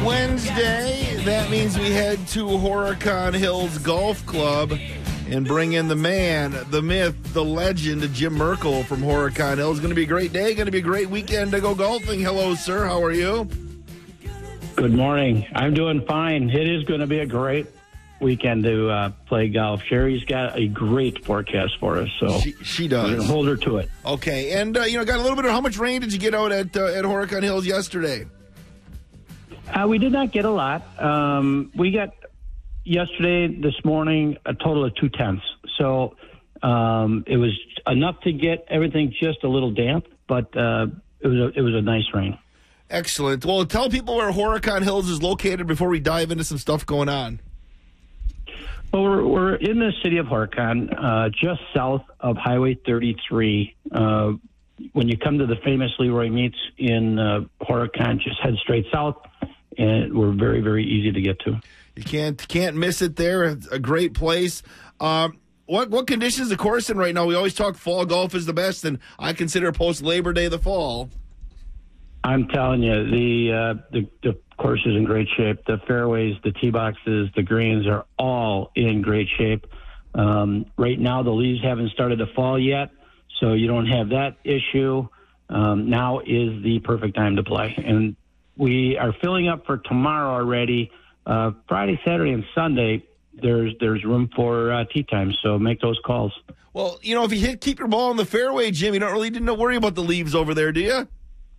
Wednesday. That means we head to Horicon Hills Golf Club and bring in the man, the myth, the legend, Jim Merkel from Horicon Hills. It's going to be a great day. Going to be a great weekend to go golfing. Hello, sir. How are you? Good morning. I'm doing fine. It is going to be a great weekend to play golf. Sherry's got a great forecast for us, so she does. We're going to hold her to it. Okay, and got a little bit of how much rain did you get out at Horicon Hills yesterday? We did not get a lot. We got yesterday, this morning, a total of 0.2. So it was enough to get everything just a little damp, but it was a nice rain. Excellent. Well, tell people where Horicon Hills is located before we dive into some stuff going on. Well, we're in the city of Horicon, just south of Highway 33. When you come to the famous Leroy Meats in Horicon, just head straight south, and we're very, very easy to get to. You can't miss it there. It's a great place. What conditions is the course in right now? We always talk fall golf is the best, and I consider post Labor Day the fall. I'm telling you, the course is in great shape. The fairways, the tee boxes, the greens are all in great shape. Right now, the leaves haven't started to fall yet, so you don't have that issue. Now is the perfect time to play. And we are filling up for tomorrow already. Friday, Saturday, and Sunday, there's room for tee time, so make those calls. Well, if you keep your ball in the fairway, Jim, you don't really need to worry about the leaves over there, do you?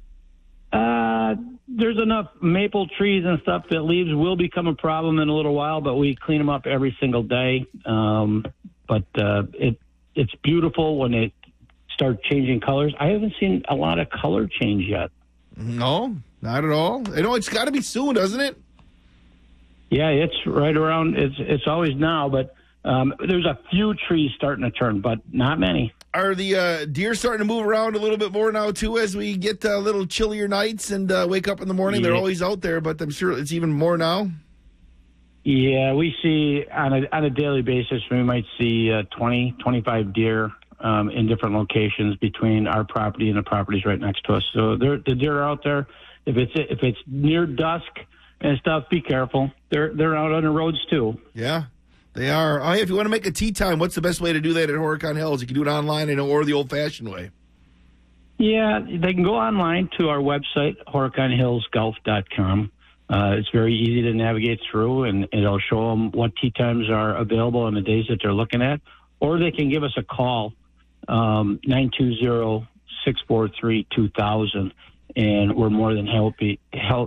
There's enough maple trees and stuff that leaves will become a problem in a little while, but we clean them up every single day. But it's beautiful when they start changing colors. I haven't seen a lot of color change yet. No, not at all. It's got to be soon, doesn't it? Yeah, it's right around. It's always now, but there's a few trees starting to turn, but not many. Are the deer starting to move around a little bit more now, too, as we get a little chillier nights and wake up in the morning? Yeah. They're always out there, but I'm sure it's even more now. Yeah, we see on a daily basis, we might see 20, 25 deer in different locations between our property and the properties right next to us. So the deer are out there. If it's near dusk and stuff, be careful. They're out on the roads, too. Yeah. They are. Oh, if you want to make a tee time, what's the best way to do that at Horicon Hills? You can do it online or the old-fashioned way. Yeah, they can go online to our website, horiconhillsgolf.com. It's very easy to navigate through, and it'll show them what tee times are available on the days that they're looking at. Or they can give us a call, 920-643-2000, and we're more than happy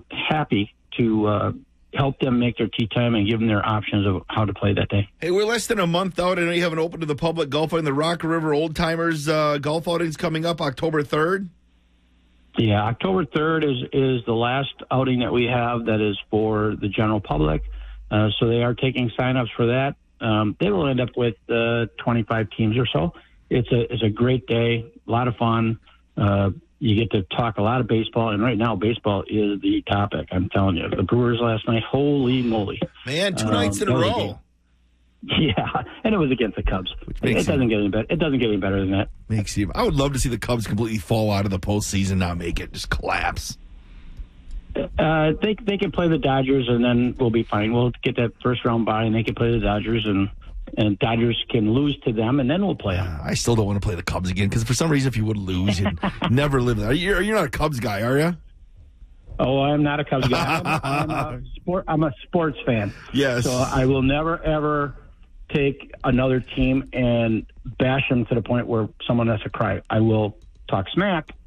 to help them make their tee time and give them their options of how to play that day. Hey, we're less than a month out. I know you haven't opened to the public golf outing. The Rock River Old Timers golf outing's coming up October 3rd. Yeah, October 3rd is the last outing that we have that is for the general public. So they are taking sign-ups for that. They will end up with 25 teams or so. It's a great day, a lot of fun. You get to talk a lot of baseball, and right now baseball is the topic. I'm telling you, the Brewers last night, holy moly! Man, 2 nights in a row. Yeah, and it was against the Cubs. It doesn't get any better. It doesn't get any better than that. I would love to see the Cubs completely fall out of the postseason, not make it, just collapse. They can play the Dodgers, and then we'll be fine. We'll get that first round bye, and they can play the Dodgers, and Dodgers can lose to them, and then we'll play them. I still don't want to play the Cubs again, because for some reason, if you would lose, you'd never live there. You're not a Cubs guy, are you? Oh, I'm not a Cubs guy. I'm a sports fan. Yes. So I will never, ever take another team and bash them to the point where someone has to cry. I will talk smack,